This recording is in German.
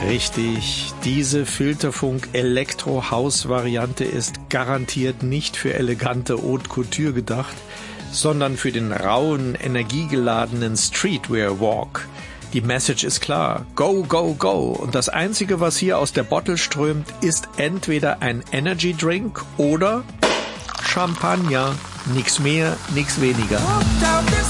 Richtig, diese Filterfunk-Elektro-Haus-Variante ist garantiert nicht für elegante Haute Couture gedacht, sondern für den rauen, energiegeladenen Streetwear-Walk. Die Message ist klar, go, go, go. Und das Einzige, was hier aus der Bottle strömt, ist entweder ein Energy Drink oder Champagner. Nix mehr, nix weniger.